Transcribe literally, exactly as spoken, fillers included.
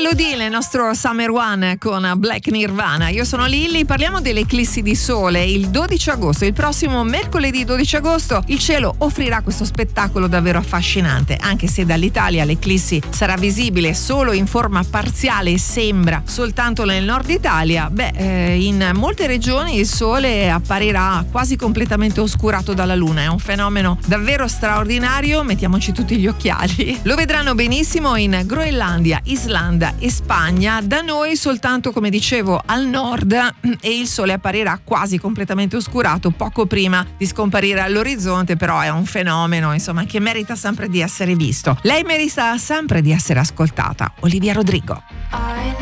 Elodie, il nostro Summer One con Black Nirvana. Io sono Lilly, parliamo delle eclissi di sole. Il dodici agosto, il prossimo mercoledì dodici agosto, il cielo offrirà questo spettacolo davvero affascinante, anche se dall'Italia l'eclissi sarà visibile solo in forma parziale e sembra soltanto nel nord Italia. Beh, eh, in molte regioni il sole apparirà quasi completamente oscurato dalla luna. È un fenomeno davvero straordinario, mettiamoci tutti gli occhiali. Lo vedranno benissimo in Groenlandia, Islanda e Spagna. Da noi soltanto, come dicevo, al nord, e il sole apparirà quasi completamente oscurato poco prima di scomparire all'orizzonte, però è un fenomeno, insomma, che merita sempre di essere visto. Lei merita sempre di essere ascoltata. Olivia Rodrigo. I